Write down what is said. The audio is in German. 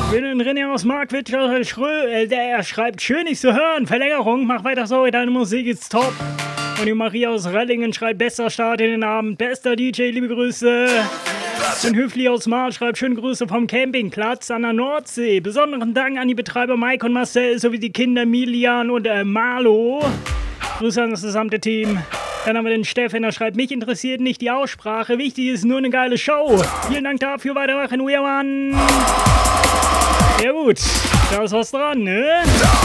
René aus Markwitz, der schreibt, schön nicht zu hören, Verlängerung, mach weiter so, deine Musik ist top. Und die Maria aus Rellingen schreibt, bester Start in den Abend, bester DJ, liebe Grüße. Und Hüfli aus Marl schreibt, schöne Grüße vom Campingplatz an der Nordsee. Besonderen Dank an die Betreiber Mike und Marcel sowie die Kinder Milian und Marlo. Grüße an das gesamte Team. Dann haben wir den Steffen, der schreibt, mich interessiert nicht die Aussprache, wichtig ist nur eine geile Show. Vielen Dank dafür, weitermachen, we are one. Ja gut, da ist was dran, ne?